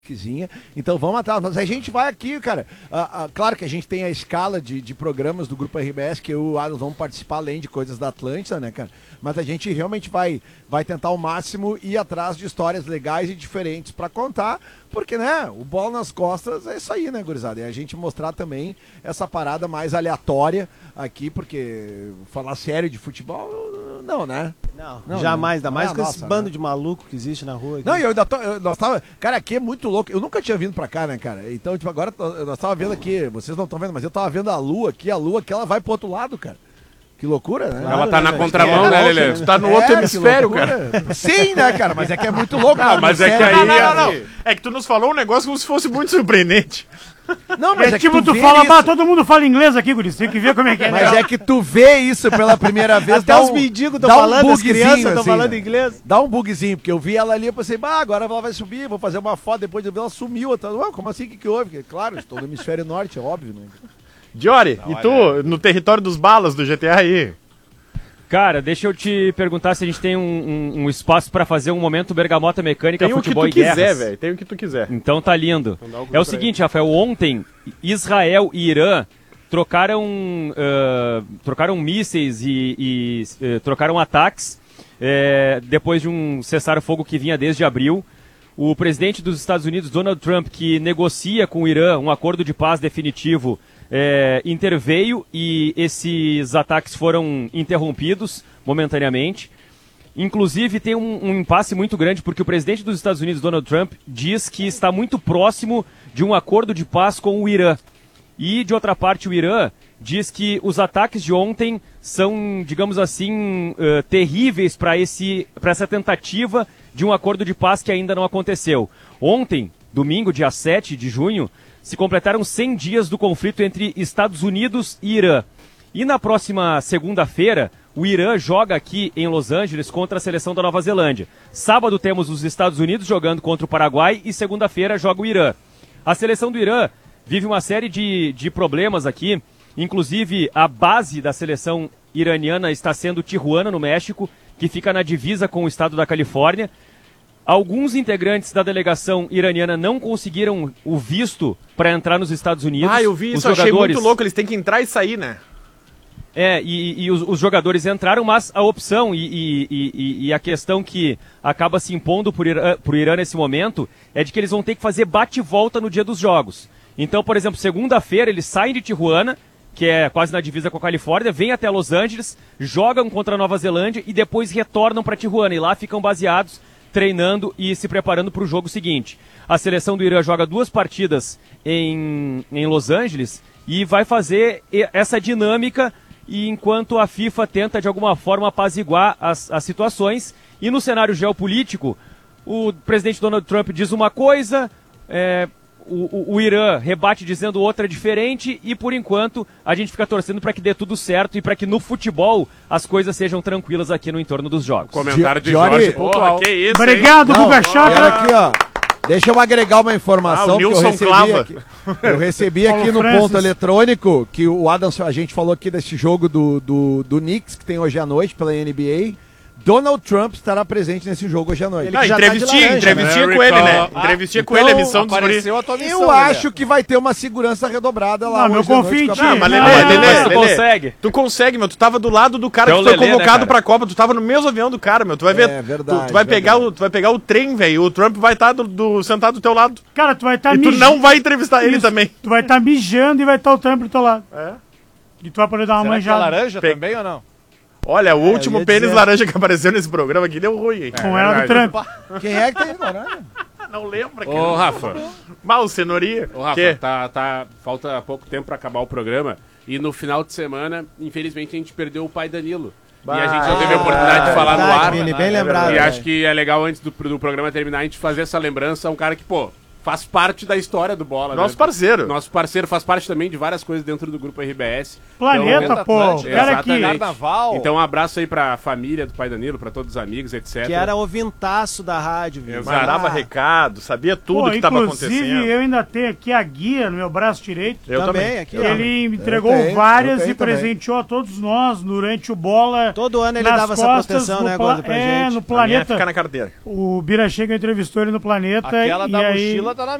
Então vamos atrás, mas a gente vai aqui, cara. Claro que a gente tem a escala de programas do Grupo RBS, que eu e o Adams vamos participar além de coisas da Atlântida, né, cara? Mas a gente realmente vai tentar ao máximo ir atrás de histórias legais e diferentes pra contar, porque, né, o bola nas costas é isso aí, né, gurizada? E a gente mostrar também essa parada mais aleatória aqui, porque falar sério de futebol, não, né? Não, jamais, ainda mais com esse bando, né, de maluco que existe na rua aqui. Não, nós tava, cara, aqui é muito louco, eu nunca tinha vindo pra cá, né, cara? Então, tipo, agora nós tava vendo aqui, vocês não estão vendo, mas eu tava vendo a lua que ela vai pro outro lado, cara. Que loucura, né? Ela tá na contramão, né, Lelê? Tu tá no outro hemisfério, cara. Sim, né, cara? Mas é que é muito louco. Não, mas é que aí... Não. É que tu nos falou um negócio como se fosse muito surpreendente. Não, mas é tipo, tu fala, todo mundo fala inglês aqui, Guris, tem que ver como é que é. Mas é que tu vê isso pela primeira vez, até os mendigos estão falando, as crianças estão falando inglês. Dá um bugzinho, porque eu vi ela ali, eu pensei, agora ela vai subir, vou fazer uma foto, depois eu vi ela sumiu. Como assim, o que houve? Porque, claro, estou no hemisfério norte, é óbvio, né? Diori, e tu, no território dos balas do GTA aí? Cara, deixa eu te perguntar se a gente tem um espaço pra fazer um momento Bergamota Mecânica, futebol e guerras. Tem o que tu quiser, velho. Tem o que tu quiser. Então tá lindo. É o seguinte, Rafael, ontem Israel e Irã trocaram mísseis e trocaram ataques depois de um cessar-fogo que vinha desde abril. O presidente dos Estados Unidos, Donald Trump, que negocia com o Irã um acordo de paz definitivo, interveio e esses ataques foram interrompidos momentaneamente. Inclusive tem um impasse muito grande porque o presidente dos Estados Unidos, Donald Trump, diz que está muito próximo de um acordo de paz com o Irã. E, de outra parte, o Irã diz que os ataques de ontem são, digamos assim, terríveis para essa tentativa de um acordo de paz que ainda não aconteceu. Ontem, domingo, dia 7 de junho, se completaram 100 dias do conflito entre Estados Unidos e Irã. E na próxima segunda-feira, o Irã joga aqui em Los Angeles contra a seleção da Nova Zelândia. Sábado temos os Estados Unidos jogando contra o Paraguai e segunda-feira joga o Irã. A seleção do Irã vive uma série de problemas aqui, inclusive a base da seleção iraniana está sendo Tijuana, no México, que fica na divisa com o estado da Califórnia. Alguns integrantes da delegação iraniana não conseguiram o visto para entrar nos Estados Unidos. Eu vi isso, achei muito louco, eles têm que entrar e sair, né? Os jogadores entraram, mas a opção e a questão que acaba se impondo pro Irã nesse momento é de que eles vão ter que fazer bate-volta no dia dos jogos. Então, por exemplo, segunda-feira eles saem de Tijuana, que é quase na divisa com a Califórnia, vêm até Los Angeles, jogam contra a Nova Zelândia e depois retornam para Tijuana. E lá ficam baseados, treinando e se preparando para o jogo seguinte. A seleção do Irã joga 2 partidas em Los Angeles e vai fazer essa dinâmica e enquanto a FIFA tenta de alguma forma apaziguar as situações. E no cenário geopolítico, o presidente Donald Trump diz uma coisa, o Irã rebate dizendo outra diferente e por enquanto a gente fica torcendo para que dê tudo certo e para que no futebol as coisas sejam tranquilas aqui no entorno dos jogos. Comentário de Jorge, porra, que isso, obrigado, Guga Chakra. Aqui, ó. Deixa eu agregar uma informação que eu recebi aqui no ponto eletrônico, que o Adams, a gente falou aqui desse jogo do Knicks, que tem hoje à noite pela NBA. Donald Trump estará presente nesse jogo hoje à noite. Entrevistinha com ele, né? Entrevistinha com ele, a missão dos guris. Eu acho que vai ter uma segurança redobrada lá. Não, meu confio em ti. Mas tu consegue. Tu consegue, meu. Tu tava do lado do cara que foi convocado pra Copa. Tu tava no mesmo avião do cara, meu. Tu vai ver. É verdade. Tu vai pegar o trem, velho. O Trump vai estar sentado do teu lado. Cara, tu vai estar mijando. E tu não vai entrevistar ele também. Tu vai estar mijando e vai estar o Trump do teu lado. E tu vai poder dar uma manjada. Laranja também ou não? Olha, o último pênis laranja que apareceu nesse programa aqui deu ruim, hein? Com ela do Trump. Quem é que tem laranja? Não lembra, cara. Ô, Rafa. Mal, cenourinha. Ô, Rafa, falta pouco tempo pra acabar o programa. E no final de semana, infelizmente, a gente perdeu o pai Danilo. E a gente não teve a oportunidade de falar no ar. Bem lembrado. E acho que é legal, antes do programa terminar, a gente fazer essa lembrança a um cara que, faz parte da história do Bola. Nosso parceiro. Nosso parceiro, faz parte também de várias coisas dentro do Grupo RBS. Planeta, então, cara aqui. Carnaval. Então um abraço aí pra família do pai Danilo, pra todos os amigos, etc. Que era o vintaço da rádio, viu? Mandava recado, sabia tudo que estava acontecendo. Inclusive, eu ainda tenho aqui a guia no meu braço direito. Eu também. Aqui, ele entregou várias e presenteou a todos nós durante o Bola. Todo ano ele dava essa proteção, né, Gordo, pra gente. No Planeta. Fica na carteira. O Bira Chega entrevistou ele no Planeta. Aquela e da aí... mochila Lula tá na